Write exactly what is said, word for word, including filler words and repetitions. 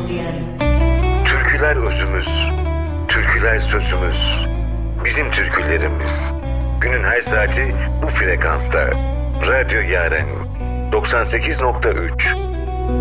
olmalı yani. Türküler özümüz, türküler sözümüz, bizim türkülerimiz. Günün her saati bu frekansta. Radyo Yaren doksan sekiz nokta üç.